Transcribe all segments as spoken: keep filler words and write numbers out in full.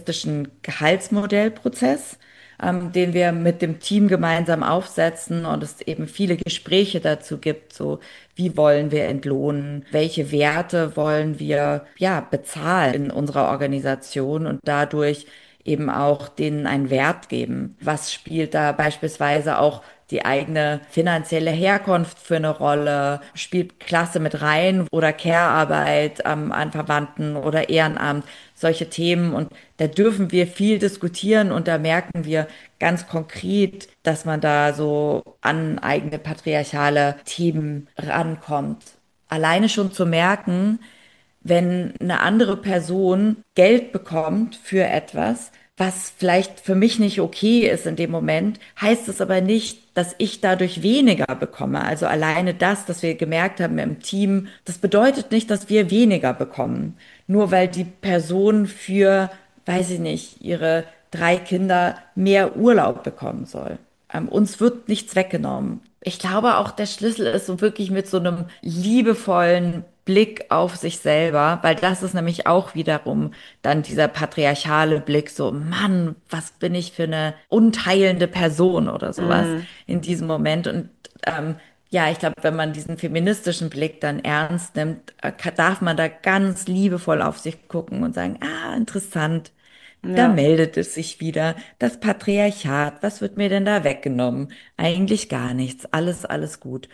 feministischen Gehaltsmodellprozess, ähm, den wir mit dem Team gemeinsam aufsetzen und es eben viele Gespräche dazu gibt, so wie wollen wir entlohnen, welche Werte wollen wir ja bezahlen in unserer Organisation und dadurch eben auch denen einen Wert geben. Was spielt da beispielsweise auch die eigene finanzielle Herkunft für eine Rolle? Spielt Klasse mit rein oder Care-Arbeit ähm, an Verwandten oder Ehrenamt? Solche Themen. Und da dürfen wir viel diskutieren und da merken wir ganz konkret, dass man da so an eigene patriarchale Themen rankommt. Alleine schon zu merken, wenn eine andere Person Geld bekommt für etwas, was vielleicht für mich nicht okay ist in dem Moment, heißt es aber nicht, dass ich dadurch weniger bekomme. Also alleine das, dass wir gemerkt haben im Team, das bedeutet nicht, dass wir weniger bekommen. Nur weil die Person für, weiß ich nicht, ihre drei Kinder mehr Urlaub bekommen soll. Ähm, uns wird nichts weggenommen. Ich glaube auch, der Schlüssel ist so wirklich mit so einem liebevollen Blick auf sich selber, weil das ist nämlich auch wiederum dann dieser patriarchale Blick, so, Mann, was bin ich für eine unteilende Person oder sowas Mm, in diesem Moment. Und ähm, ja, ich glaube, wenn man diesen feministischen Blick dann ernst nimmt, äh, ka- darf man da ganz liebevoll auf sich gucken und sagen, ah, interessant. Da ja, meldet es sich wieder. Das Patriarchat, was wird mir denn da weggenommen? Eigentlich gar nichts. Alles, alles gut.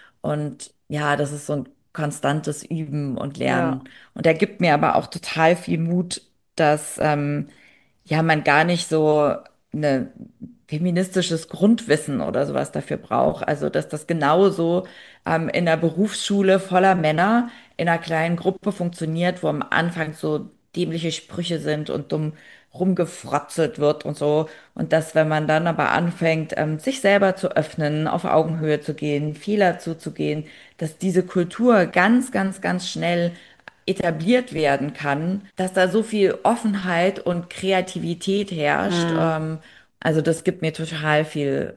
Und ja, das ist so ein konstantes Üben und ja, Lernen. Und er gibt mir aber auch total viel Mut, dass ähm, ja man gar nicht so eine feministisches Grundwissen oder sowas dafür braucht. Also dass das genauso ähm, in der Berufsschule voller Männer in einer kleinen Gruppe funktioniert, wo am Anfang so dämliche Sprüche sind und dumm rumgefrotzelt wird und so. Und dass, wenn man dann aber anfängt, ähm, sich selber zu öffnen, auf Augenhöhe zu gehen, Fehler zuzugehen, dass diese Kultur ganz, ganz, ganz schnell etabliert werden kann, dass da so viel Offenheit und Kreativität herrscht. mm. Ähm, also das gibt mir total viel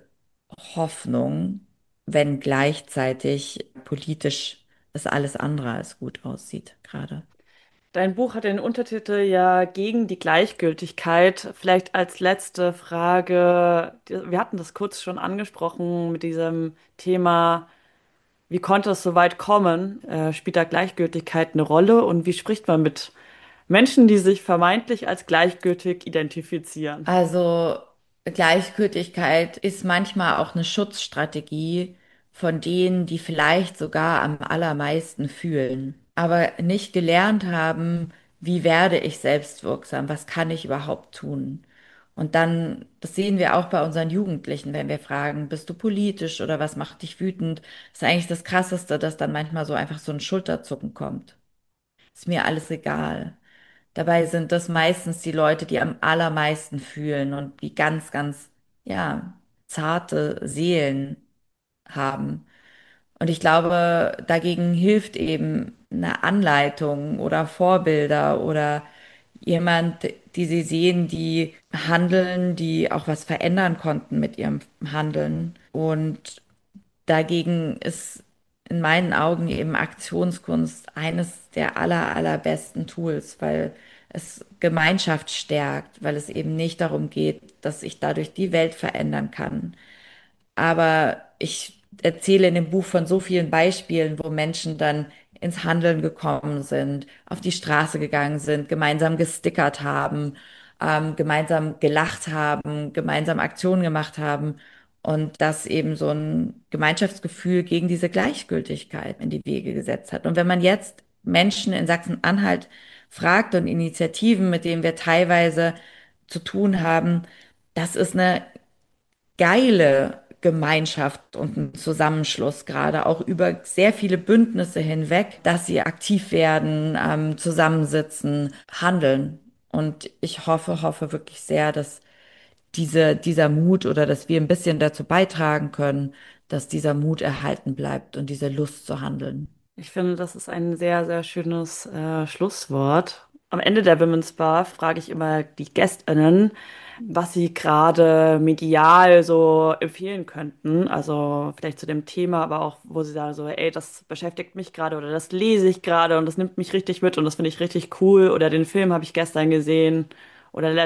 Hoffnung, wenn gleichzeitig politisch es alles andere als gut aussieht gerade. Dein Buch hat den Untertitel ja gegen die Gleichgültigkeit. Vielleicht als letzte Frage, wir hatten das kurz schon angesprochen mit diesem Thema, wie konnte es so weit kommen? Äh, spielt da Gleichgültigkeit eine Rolle und wie spricht man mit Menschen, die sich vermeintlich als gleichgültig identifizieren? Also Gleichgültigkeit ist manchmal auch eine Schutzstrategie von denen, die vielleicht sogar am allermeisten fühlen, aber nicht gelernt haben, wie werde ich selbstwirksam, was kann ich überhaupt tun? Und dann, das sehen wir auch bei unseren Jugendlichen, wenn wir fragen, bist du politisch oder was macht dich wütend? Das ist eigentlich das Krasseste, dass dann manchmal so einfach so ein Schulterzucken kommt. Ist mir alles egal. Dabei sind das meistens die Leute, die am allermeisten fühlen und die ganz, ganz, ja, zarte Seelen haben. Und ich glaube, dagegen hilft eben eine Anleitung oder Vorbilder oder jemand, die sie sehen, die handeln, die auch was verändern konnten mit ihrem Handeln. Und dagegen ist in meinen Augen eben Aktionskunst eines der aller, allerbesten Tools, weil es Gemeinschaft stärkt, weil es eben nicht darum geht, dass ich dadurch die Welt verändern kann. Aber ich erzähle in dem Buch von so vielen Beispielen, wo Menschen dann ins Handeln gekommen sind, auf die Straße gegangen sind, gemeinsam gestickert haben, ähm, gemeinsam gelacht haben, gemeinsam Aktionen gemacht haben und das eben so ein Gemeinschaftsgefühl gegen diese Gleichgültigkeit in die Wege gesetzt hat. Und wenn man jetzt Menschen in Sachsen-Anhalt fragt und Initiativen, mit denen wir teilweise zu tun haben, das ist eine geile Gemeinschaft und ein Zusammenschluss, gerade auch über sehr viele Bündnisse hinweg, dass sie aktiv werden, ähm, zusammensitzen, handeln. Und ich hoffe, hoffe wirklich sehr, dass diese, dieser Mut oder dass wir ein bisschen dazu beitragen können, dass dieser Mut erhalten bleibt und diese Lust zu handeln. Ich finde, das ist ein sehr, sehr schönes äh, Schlusswort. Am Ende der Women's Bar frage ich immer die GästInnen, was sie gerade medial so empfehlen könnten. Also vielleicht zu dem Thema, aber auch, wo sie sagen so, ey, das beschäftigt mich gerade oder das lese ich gerade und das nimmt mich richtig mit und das finde ich richtig cool oder den Film habe ich gestern gesehen oder